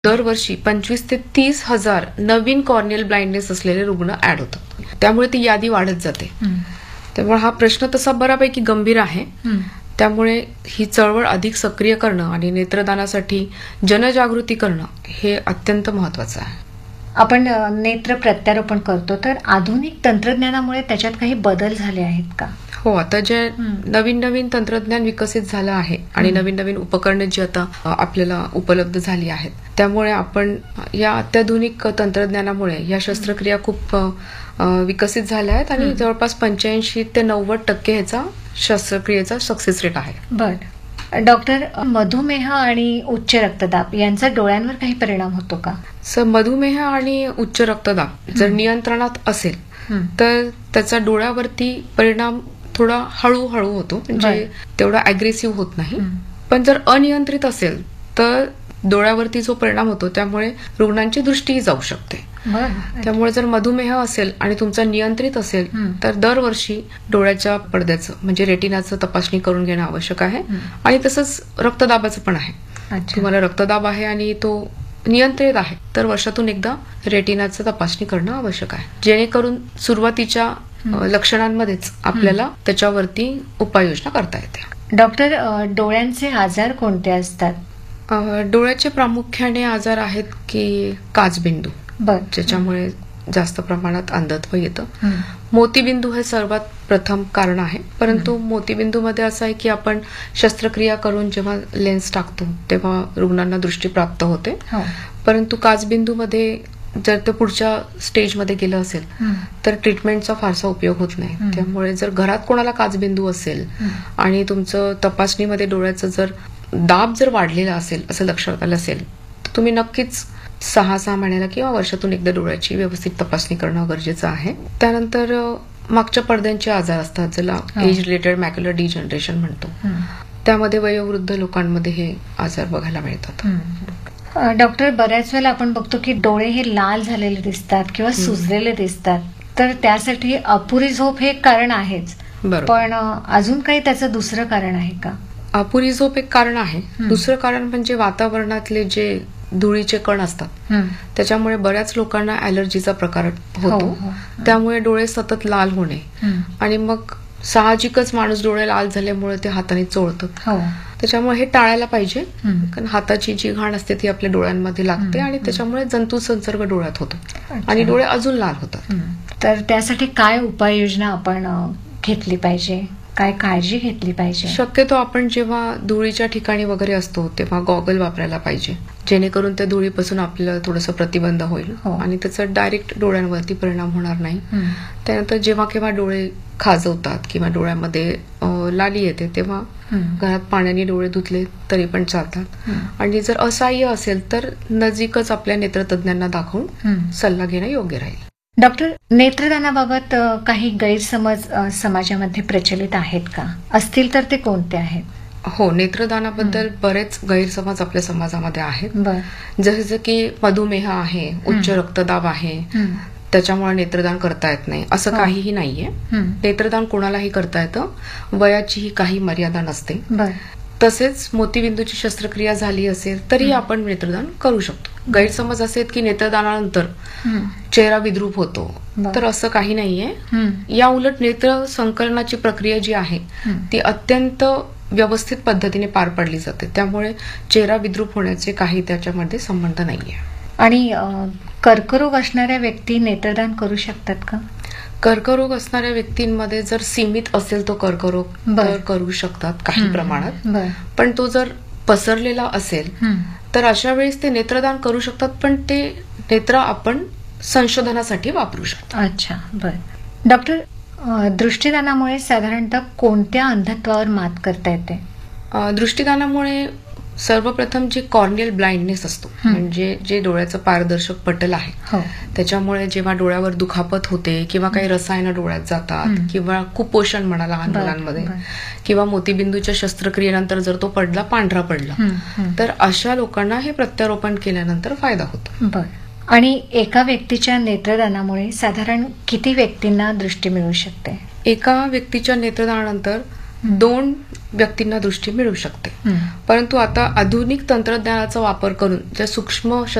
दरवर्षी 25 ते 30 हजार नवीन कॉर्नियल ब्लाइंडनेस असलेले रुग्ण ऍड होतात. त्यामुळे ती यादी वाढत जाते. त्यामुळे हा प्रश्न तसा बऱ्यापैकी गंभीर आहे. त्यामुळे ही चळवळ अधिक सक्रिय करणं आणि नेत्रदानासाठी जनजागृती करणं हे अत्यंत महत्वाचं आहे. आपण नेत्र प्रत्यारोपण करतो तर आधुनिक तंत्रज्ञानामुळे त्याच्यात काही बदल झाले आहेत का? हो, आता जे नवीन तंत्रज्ञान विकसित झालं आहे आणि नवीन उपकरणे जी आता आपल्याला उपलब्ध झाली आहेत, त्यामुळे आपण या अत्याधुनिक तंत्रज्ञानामुळे या शस्त्रक्रिया खूप विकसित झाल्या आहेत आणि जवळपास 85 ते 90% ह्याचा शस्त्रक्रियेचा सक्सेस रेट आहे. बरं डॉक्टर, मधुमेह आणि उच्च रक्तदाब यांचा डोळ्यांवर काही परिणाम होतो का? मधुमेह आणि उच्च रक्तदाब जर नियंत्रणात असेल तर त्याचा डोळ्यावरती परिणाम थोडा हळूहळू होतो, म्हणजे तेवढा अग्रेसिव्ह होत नाही. पण जर अनियंत्रित असेल तर डोळ्यावरती जो परिणाम होतो त्यामुळे रुग्णांची दृष्टीही जाऊ शकते. त्यामुळे जर मधुमेह असेल आणि तुमचा नियंत्रित असेल तर दरवर्षी डोळ्याच्या पडद्याचं म्हणजे रेटिनाचं तपासणी करून घेणं आवश्यक आहे. आणि तसंच रक्तदाबाचं पण आहे. तुम्हाला रक्तदाब आहे आणि तो नियंत्रित आहे तर वर्षातून एकदा रेटिनाचं तपासणी करणं आवश्यक आहे, जेणेकरून सुरुवातीच्या लक्षणांमध्येच आपल्याला त्याच्यावरती उपाययोजना करता येते. डॉक्टर, डोळ्यांचे आजार कोणते असतात? डोळ्याचे प्रामुख्याने आजार आहेत की काचबिंदू, ज्याच्यामुळे जास्त प्रमाणात अंधत्व येतं. मोतीबिंदू हे सर्वात प्रथम कारण आहे, परंतु मोतीबिंदूमध्ये असं आहे की आपण शस्त्रक्रिया करून जेव्हा लेन्स टाकतो तेव्हा रुग्णांना दृष्टी प्राप्त होते. परंतु काचबिंदूमध्ये जर ते पुढच्या स्टेजमध्ये गेलं असेल तर ट्रीटमेंटचा फारसा उपयोग होत नाही. त्यामुळे जर घरात कोणाला काचबिंदू असेल आणि तुमचं तपासणीमध्ये डोळ्याचं जर दाब जर वाढलेला असेल असं लक्षात आलं असेल तर तुम्ही नक्कीच 6 महिन्याला किंवा वर्षातून एकदा डोळ्याची व्यवस्थित तपासणी करणं गरजेचं आहे. त्यानंतर मागच्या पडद्यांचे आजार असतात, ज्याला एज रिलेटेड मॅक्युलर डिजनरेशन म्हणतो. त्यामध्ये वयोवृद्ध लोकांमध्ये हे आजार बघायला मिळतात. डॉक्टर, बऱ्याच वेळेला आपण बघतो की डोळे हे लाल झालेले दिसतात किंवा सुजलेले दिसतात, तर त्यासाठी अपुरी झोप हे कारण आहेच, पण अजून काही त्याचं दुसरं कारण आहे का? अपुरी झोप एक कारण आहे. दुसरं कारण म्हणजे वातावरणातले जे धुळीचे कण असतात त्याच्यामुळे बऱ्याच लोकांना ॲलर्जीचा प्रकार होतो. त्यामुळे डोळे सतत लाल होणे आणि मग साहजिकच माणूस डोळे लाल झाल्यामुळे ते हाताने चोळतं. त्याच्यामुळे हे टाळायला पाहिजे, कारण हाताची जी घाण असते ती आपल्या डोळ्यांमध्ये लागते आणि त्याच्यामुळे जंतू संसर्ग डोळ्यात होतो आणि डोळे अजून लाल होतात. तर त्यासाठी काय उपाययोजना आपण घेतली पाहिजे, काय काळजी घेतली पाहिजे? शक्यतो आपण जेव्हा धुळीच्या ठिकाणी वगैरे असतो तेव्हा गॉगल वापरायला पाहिजे, जेणेकरून त्या धुळीपासून आपल्याला थोडंसं प्रतिबंध होईल आणि त्याचा डायरेक्ट डोळ्यांवरती परिणाम होणार नाही. त्यानंतर जेव्हा केव्हा डोळे खाजवतात किंवा डोळ्यामध्ये लाली येते तेव्हा घरात पाण्याने डोळे धुतले तरी पण चालतात. आणि जर असहाय्य असेल तर नजीकच आपल्या नेत्रतज्ञांना दाखवून सल्ला घेणं योग्य राहील. डॉक्टर, नेत्रदानाबाबत काही गैरसमज समाजामध्ये प्रचलित आहेत का? असतील तर ते कोणते आहेत? हो, नेत्रदानाबद्दल बरेच गैरसमज आपल्या समाजामध्ये आहेत. जसं की मधुमेह आहे, उच्च रक्तदाब आहे, त्याच्यामुळे नेत्रदान करता येत नाही, असं काहीही नाहीये. नेत्रदान कोणालाही करता येतं, वयाचीही काही मर्यादा नसते. तसेच मोतीबिंदूची शस्त्रक्रिया झाली असेल तरी आपण नेत्रदान करू शकतो. गैरसमज असे की नेत्रदानानंतर चेहरा विद्रूप होतो, तर असं काही नाहीये. या उलट नेत्र संकलनाची प्रक्रिया जी आहे ती अत्यंत व्यवस्थित पद्धतीने पार पाडली जाते, त्यामुळे चेहरा विद्रूप होण्याचे काही त्याच्यामध्ये संबंध नाहीये. आणि कर्करोग असणाऱ्या व्यक्ती नेत्रदान करू शकतात का? कर्करोग असणाऱ्या व्यक्तींमध्ये जर सीमित असेल तो कर्करोग तर करू शकतात काही प्रमाणात, पण तो जर पसरलेला असेल तर अशा वेळेस ते नेत्रदान करू शकतात, पण ते नेत्र आपण संशोधनासाठी वापरू शकतो. अच्छा, बरं. डॉक्टर, दृष्टीदानामुळे साधारणतः कोणत्या अंधत्वावर मात करता येते? दृष्टीदानामुळे सर्वप्रथम जे कॉर्नियल ब्लाइंडनेस असतो, म्हणजे जे डोळ्याचं पारदर्शक पटल आहे त्याच्यामुळे जेव्हा डोळ्यावर दुखापत होते किंवा काही रसायनं डोळ्यात जातात किंवा कुपोषण म्हणा लहान मुलांमध्ये किंवा मोतीबिंदूच्या शस्त्रक्रियेनंतर जर तो पडला पांढरा पडला तर अशा लोकांना हे प्रत्यारोपण केल्यानंतर फायदा होतो. आणि एका व्यक्तीच्या नेत्रदानामुळे साधारण किती व्यक्तींना दृष्टी मिळू शकते? एका व्यक्तीच्या नेत्रदानानंतर 2 व्यक्तींना दृष्टी मिळू शकते. परंतु आता आधुनिक तंत्रज्ञानाचा वापर करून ज्या सूक्ष्म